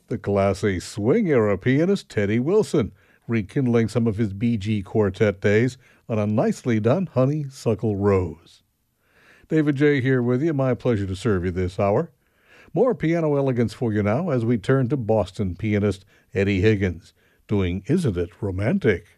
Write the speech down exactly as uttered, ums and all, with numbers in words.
The Class A swing-era pianist Teddy Wilson, rekindling some of his Bee Gee quartet days on a nicely done Honeysuckle Rose. David J. here with you. My pleasure to serve you this hour. More piano elegance for you now as we turn to Boston pianist Eddie Higgins, doing Isn't It Romantic?